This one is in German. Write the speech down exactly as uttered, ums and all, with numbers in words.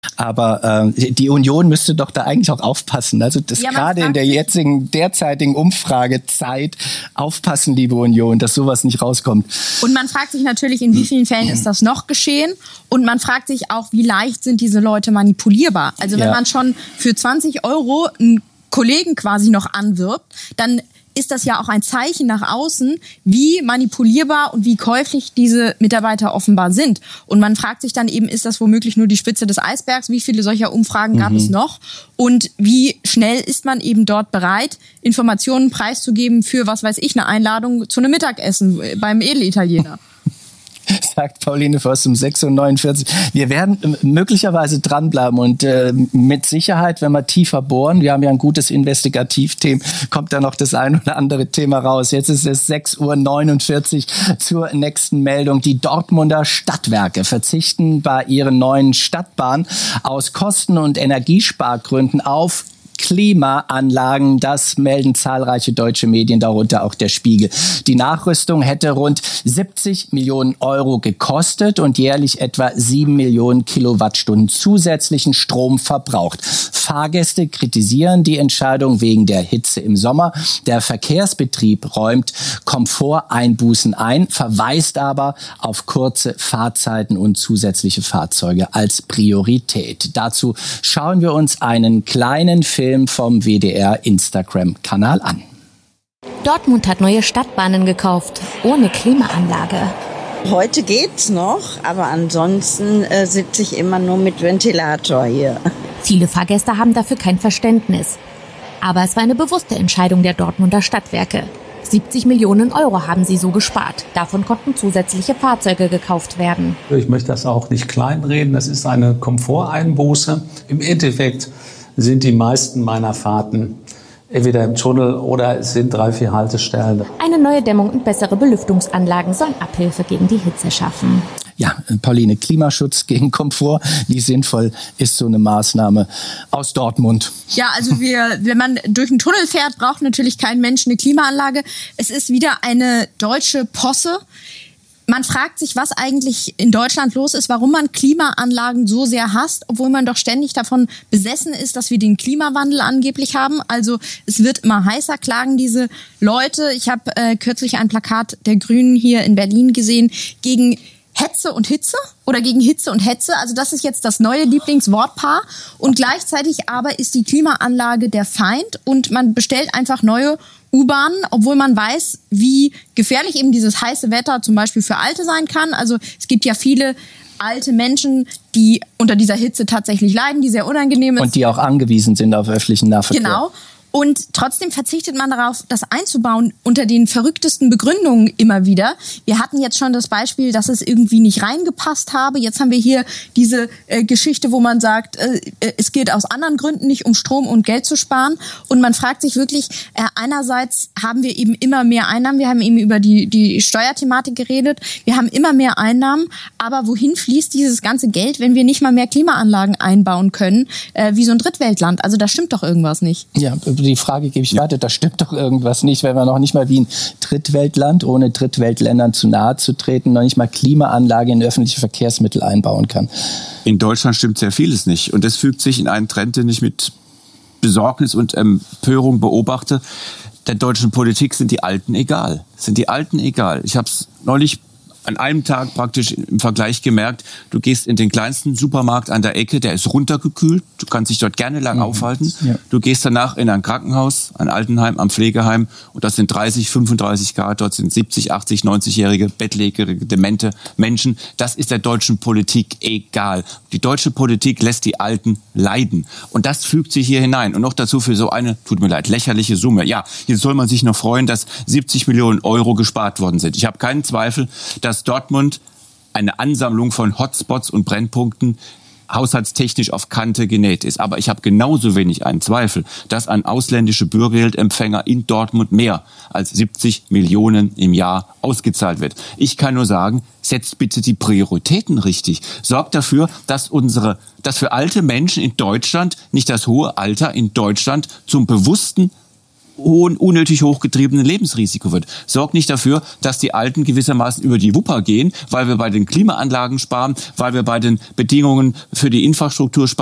Aber äh, die Union müsste doch da eigentlich auch aufpassen. Also das ja, gerade in der jetzigen, derzeitigen Umfragezeit aufpassen, liebe Union, dass sowas nicht rauskommt. Und man fragt sich natürlich, in wie vielen Fällen ist das noch geschehen? Und man fragt sich auch, wie leicht sind diese Leute manipulierbar? Also wenn ja. man schon für zwanzig Euro einen Kollegen quasi noch anwirbt, dann ist das ja auch ein Zeichen nach außen, wie manipulierbar und wie käuflich diese Mitarbeiter offenbar sind. Und man fragt sich dann eben, ist das womöglich nur die Spitze des Eisbergs? Wie viele solcher Umfragen gab mhm. es noch? Und wie schnell ist man eben dort bereit, Informationen preiszugeben für, was weiß ich, eine Einladung zu einem Mittagessen beim Edelitaliener? Sagt Pauline Voss um sechs Uhr neunundvierzig. Wir werden möglicherweise dranbleiben und äh, mit Sicherheit, wenn wir tiefer bohren, wir haben ja ein gutes Investigativteam, kommt da noch das ein oder andere Thema raus. Jetzt ist es sechs Uhr neunundvierzig zur nächsten Meldung. Die Dortmunder Stadtwerke verzichten bei ihren neuen Stadtbahn aus Kosten- und Energiespargründen auf Klimaanlagen. Das melden zahlreiche deutsche Medien, darunter auch der Spiegel. Die Nachrüstung hätte rund siebzig Millionen Euro gekostet und jährlich etwa sieben Millionen Kilowattstunden zusätzlichen Strom verbraucht. Fahrgäste kritisieren die Entscheidung wegen der Hitze im Sommer. Der Verkehrsbetrieb räumt Komforteinbußen ein, verweist aber auf kurze Fahrzeiten und zusätzliche Fahrzeuge als Priorität. Dazu schauen wir uns einen kleinen Film vom W D R Instagram-Kanal an. Dortmund hat neue Stadtbahnen gekauft, ohne Klimaanlage. Heute geht's noch, aber ansonsten äh, sitze ich immer nur mit Ventilator hier. Viele Fahrgäste haben dafür kein Verständnis. Aber es war eine bewusste Entscheidung der Dortmunder Stadtwerke. siebzig Millionen Euro haben sie so gespart. Davon konnten zusätzliche Fahrzeuge gekauft werden. Ich möchte das auch nicht kleinreden. Das ist eine Komforteinbuße. Im Endeffekt sind die meisten meiner Fahrten entweder im Tunnel oder es sind drei, vier Haltestellen. Eine neue Dämmung und bessere Belüftungsanlagen sollen Abhilfe gegen die Hitze schaffen. Ja, Pauline, Klimaschutz gegen Komfort. Wie sinnvoll ist so eine Maßnahme aus Dortmund? Ja, also wir, wenn man durch einen Tunnel fährt, braucht natürlich kein Mensch eine Klimaanlage. Es ist wieder eine deutsche Posse. Man fragt sich, was eigentlich in Deutschland los ist, warum man Klimaanlagen so sehr hasst, obwohl man doch ständig davon besessen ist, dass wir den Klimawandel angeblich haben. Also es wird immer heißer, klagen diese Leute. Ich habe äh, kürzlich ein Plakat der Grünen hier in Berlin gesehen gegen Hetze und Hitze oder gegen Hitze und Hetze. Also das ist jetzt das neue Lieblingswortpaar. Und gleichzeitig aber ist die Klimaanlage der Feind und man bestellt einfach neue U-Bahnen, obwohl man weiß, wie gefährlich eben dieses heiße Wetter zum Beispiel für Alte sein kann. Also es gibt ja viele alte Menschen, die unter dieser Hitze tatsächlich leiden, die sehr unangenehm ist. Und die auch angewiesen sind auf öffentlichen Nahverkehr. Genau. Und trotzdem verzichtet man darauf, das einzubauen unter den verrücktesten Begründungen immer wieder. Wir hatten jetzt schon das Beispiel, dass es irgendwie nicht reingepasst habe. Jetzt haben wir hier diese äh, Geschichte, wo man sagt, äh, es geht aus anderen Gründen nicht, um Strom und Geld zu sparen. Und man fragt sich wirklich, äh, einerseits haben wir eben immer mehr Einnahmen. Wir haben eben über die, die Steuerthematik geredet. Wir haben immer mehr Einnahmen. Aber wohin fließt dieses ganze Geld, wenn wir nicht mal mehr Klimaanlagen einbauen können, äh, wie so ein Drittweltland? Also da stimmt doch irgendwas nicht. Ja, die Frage gebe ich weiter, da stimmt doch irgendwas nicht, wenn man noch nicht mal wie ein Drittweltland, ohne Drittweltländern zu nahe zu treten, noch nicht mal Klimaanlage in öffentliche Verkehrsmittel einbauen kann. In Deutschland stimmt sehr vieles nicht und das fügt sich in einen Trend, den ich mit Besorgnis und Empörung beobachte. Der deutschen Politik sind die Alten egal. Sind die Alten egal. Ich habe es neulich an einem Tag praktisch im Vergleich gemerkt, du gehst in den kleinsten Supermarkt an der Ecke, der ist runtergekühlt, du kannst dich dort gerne lang mhm. aufhalten. Ja. Du gehst danach in ein Krankenhaus, ein Altenheim, am Pflegeheim und das sind dreißig, fünfunddreißig Grad, dort sind siebzig, achtzig, neunzigjährige, bettlägerige, demente Menschen. Das ist der deutschen Politik egal. Die deutsche Politik lässt die Alten leiden und das fügt sich hier hinein und noch dazu für so eine, tut mir leid, lächerliche Summe. Ja, jetzt soll man sich noch freuen, dass siebzig Millionen Euro gespart worden sind. Ich habe keinen Zweifel, dass dass Dortmund eine Ansammlung von Hotspots und Brennpunkten haushaltstechnisch auf Kante genäht ist. Aber ich habe genauso wenig einen Zweifel, dass an ausländische Bürgergeldempfänger in Dortmund mehr als siebzig Millionen im Jahr ausgezahlt wird. Ich kann nur sagen, setzt bitte die Prioritäten richtig. Sorgt dafür, dass unsere, dass für alte Menschen in Deutschland nicht das hohe Alter in Deutschland zum bewussten hohen, unnötig hochgetriebenen Lebensrisiko wird. Sorgt nicht dafür, dass die Alten gewissermaßen über die Wupper gehen, weil wir bei den Klimaanlagen sparen, weil wir bei den Bedingungen für die Infrastruktur sparen.